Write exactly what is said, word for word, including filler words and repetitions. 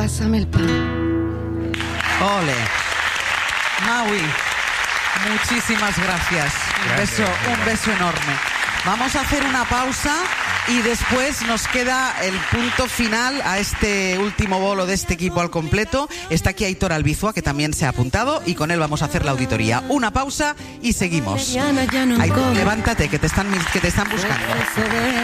Pásame el pan. Ole. Maui, muchísimas gracias. Un Gracias. beso, un beso enorme. Vamos a hacer una pausa y después nos queda el punto final a este último bolo de este equipo al completo. Está aquí Aitor Albizua, que también se ha apuntado, y con él vamos a hacer la auditoría. Una pausa y seguimos. Aitor, levántate, que te están, que te están buscando.